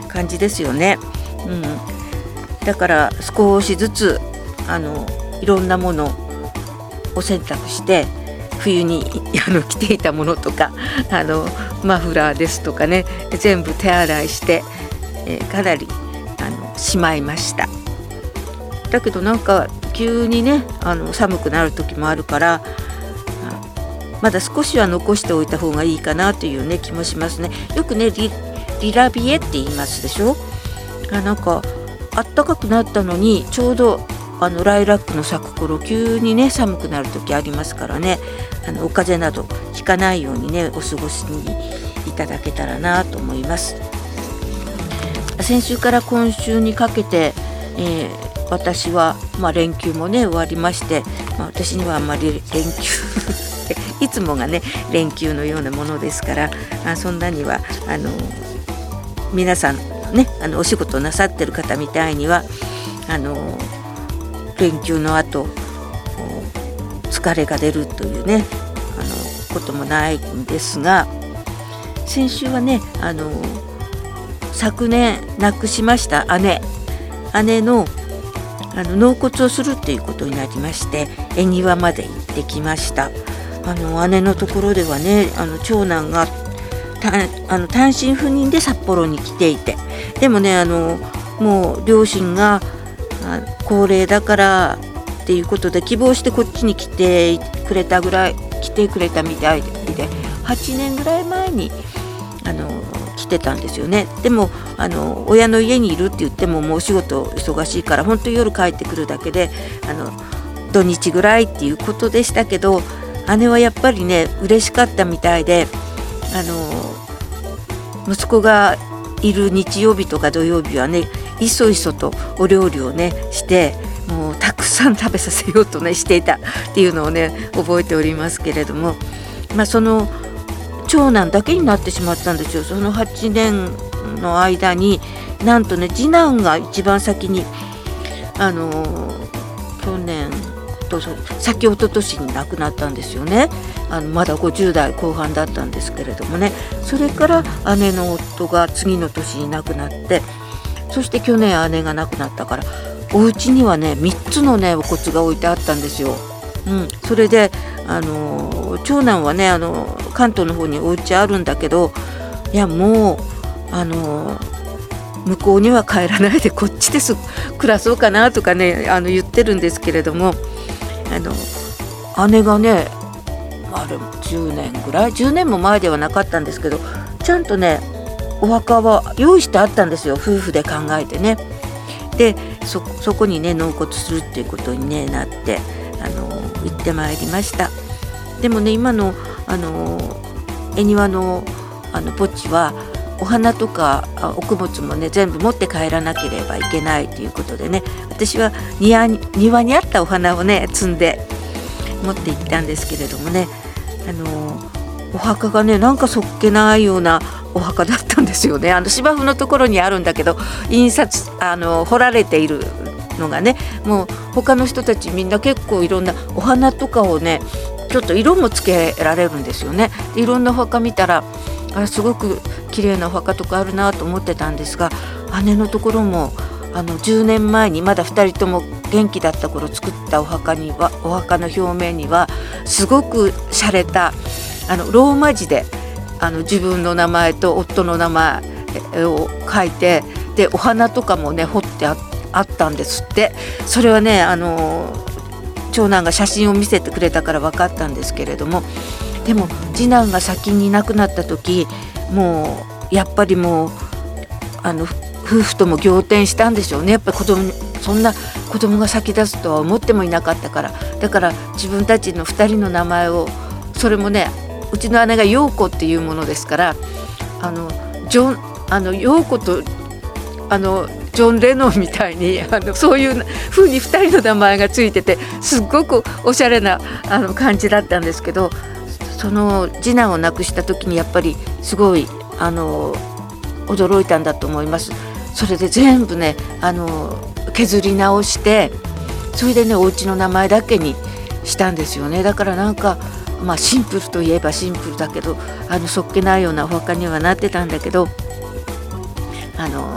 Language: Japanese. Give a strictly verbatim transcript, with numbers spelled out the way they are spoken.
感じですよね。うん、だから少しずつあのいろんなものを選択して冬にあの着ていたものとかあのマフラーですとかね全部手洗いして、えー、かなりあのしまいました。だけどなんか急にねあの寒くなる時もあるからまだ少しは残しておいた方がいいかなというね気もしますね。よくね リ, リラビエって言いますでしょ。あなんかあったかくなったのにちょうどあのライラックの咲く頃急にね寒くなる時ありますからねあのお風邪などひかないようにねお過ごしにいただけたらなと思います。先週から今週にかけて、えー、私は、まあ、連休もね終わりまして、まあ、私にはあんまり連休いつもがね連休のようなものですからあそんなにはあの皆さんねあのお仕事なさってる方みたいにはあの連休の後疲れが出るというねあのこともないんですが先週はねあの昨年亡くしました姉姉のあの納骨をするっていうことになりまして恵庭まで行ってきました。あの姉のところではねあの長男があの単身赴任で札幌に来ていてでもねあのもう両親が高齢だからっていうことで希望してこっちに来てくれたぐらい来てくれたみたいではちねんぐらい前にあの来てたんですよね。でもあの親の家にいるって言ってももうお仕事忙しいから本当に夜帰ってくるだけであの土日ぐらいっていうことでしたけど姉はやっぱりね嬉しかったみたいであの息子がいる日曜日とか土曜日はねいそいそとお料理をねしてもうたくさん食べさせようとねしていたっていうのをね覚えておりますけれども、まあ、その長男だけになってしまったんですよ。そのはちねんの間になんとね次男が一番先にあの去年と先一昨年に亡くなったんですよね。あのまだごじゅう代後半だったんですけれどもねそれから姉の夫が次の年に亡くなってそして去年姉が亡くなったからお家にはねみっつのねお骨が置いてあったんですよ。うん、それであの長男はねあの関東の方にお家あるんだけどいやもうあの向こうには帰らないでこっちです暮らそうかなとかねあの言ってるんですけれどもあの姉がねあれじゅうねんぐらいじゅうねんも前ではなかったんですけどちゃんとねお墓は用意してあったんですよ夫婦で考えてね。で そ, そこにね納骨するっていうことに、ね、なってあの行ってまいりました。でもね今のあの恵庭のあの墓地はお花とかお供物もね全部持って帰らなければいけないということでね私は 庭, に庭にあったお花をね摘んで持って行ったんですけれどもねあのお墓がねなんかそっけないようなお墓だったんですよね。あの芝生のところにあるんだけど印刷あの彫られているのがねもう他の人たちみんな結構いろんなお花とかをねちょっと色もつけられるんですよね。いろんなお墓見たらあすごく綺麗なお墓とかあるなと思ってたんですが姉のところもあのじゅうねんまえにまだふたりとも元気だった頃作ったお墓にはお墓の表面にはすごく洒落たあのローマ字であの自分の名前と夫の名前を書いてでお花とかもね彫ってああったんですって。それはねあの長男が写真を見せてくれたから分かったんですけれどもでも次男が先に亡くなった時もうやっぱりもうあの夫婦とも仰天したんでしょうね。やっぱり子供そんな子供が先立つとは思ってもいなかったからだから自分たちのふたりの名前をそれもねうちの姉が陽子っていうものですからあのジョンあの陽子とあのジョン・レノンみたいにあのそういう風にふたりの名前がついててすっごくおしゃれなあの感じだったんですけどその次男を亡くした時にやっぱりすごいあの驚いたんだと思います。それで全部ねあの削り直してそれでねお家の名前だけにしたんですよね。だからなんかまあシンプルといえばシンプルだけどあのそっけないようなお墓にはなってたんだけどあの